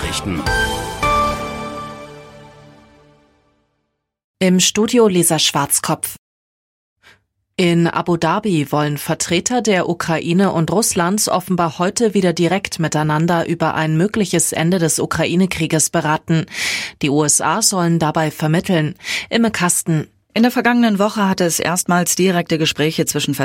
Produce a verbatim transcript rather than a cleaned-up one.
Nachrichten. Im Studio Lisa Schwarzkopf. In Abu Dhabi wollen Vertreter der Ukraine und Russlands offenbar heute wieder direkt miteinander über ein mögliches Ende des Ukraine-Krieges beraten. Die U S A sollen dabei vermitteln. Imme Kasten. In der vergangenen Woche hatte es erstmals direkte Gespräche zwischen